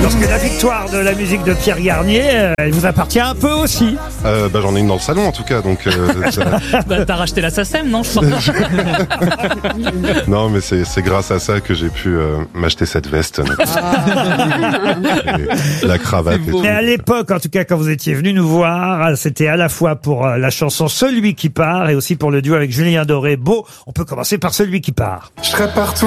Parce que la victoire de la musique de Pierre Garnier, elle vous appartient un peu aussi. J'en ai une dans le salon en tout cas, donc. T'as racheté la SACEM, non? Non, mais c'est grâce à ça que j'ai pu m'acheter cette veste. Et la cravate. Et tout. Mais à l'époque, en tout cas, quand vous étiez venu nous voir, c'était à la fois pour la chanson Celui qui part et aussi pour le duo avec Julien Doré. Beau, on peut commencer par Celui qui part. Je serai partout.